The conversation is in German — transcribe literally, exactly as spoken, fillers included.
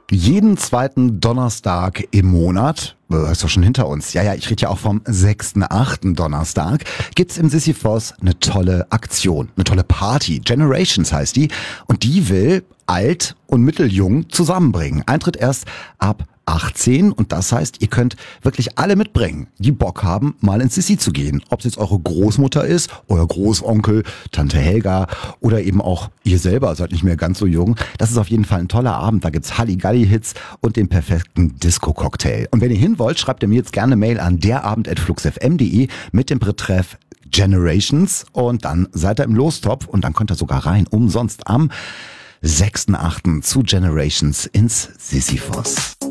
Jeden zweiten Donnerstag im Monat, das ist doch schon hinter uns, ja, ja, ich rede ja auch vom sechsten achten Donnerstag, gibt's im Sisyphos eine tolle Aktion, eine tolle Party. Generations heißt die. Und die will alt und mitteljung zusammenbringen. Eintritt erst ab achtzehn und das heißt, ihr könnt wirklich alle mitbringen, die Bock haben, mal ins Sissi zu gehen. Ob es jetzt eure Großmutter ist, euer Großonkel, Tante Helga oder eben auch ihr selber, seid nicht mehr ganz so jung. Das ist auf jeden Fall ein toller Abend. Da gibt's Halligalli-Hits und den perfekten Disco-Cocktail. Und wenn ihr hin wollt, schreibt ihr mir jetzt gerne Mail an derabend at fluxfm punkt de mit dem Betreff Generations und dann seid ihr im Lostopf und dann könnt ihr sogar rein, umsonst am sechsten achten zu Generations ins Sisyphos.